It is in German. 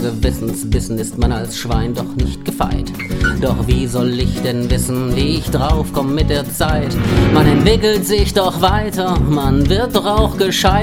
Gewissensbissen ist man als Schwein doch nicht gefeit. Doch wie soll ich denn wissen, wie ich draufkomm mit der Zeit? Man entwickelt sich doch weiter, man wird doch auch gescheit.